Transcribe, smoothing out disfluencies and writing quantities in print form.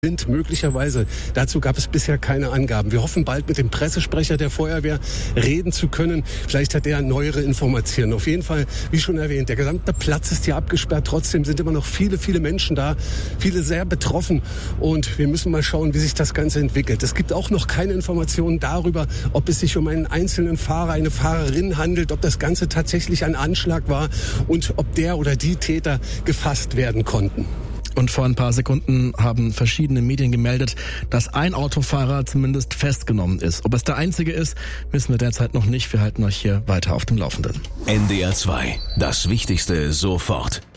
sind möglicherweise. Dazu gab es bisher keine Angaben. Wir hoffen bald mit dem Pressesprecher der Feuerwehr reden zu können. Vielleicht hat er neuere Informationen. Auf jeden Fall, wie schon erwähnt, der gesamte Platz ist hier abgesperrt. Trotzdem sind immer noch viele Menschen da, viele sehr betroffen. Und wir müssen mal schauen, wie sich das Ganze entwickelt. Es gibt auch noch keine Informationen darüber, ob es sich um einen einzelnen Fahrer, eine Fahrerin handelt, ob das Ganze tatsächlich ein Anschlag war und ob der oder die Täter gefasst werden konnten. Und vor ein paar Sekunden haben verschiedene Medien gemeldet, dass ein Autofahrer zumindest festgenommen ist. Ob es der einzige ist, wissen wir derzeit noch nicht. Wir halten euch hier weiter auf dem Laufenden. NDR 2, das Wichtigste sofort.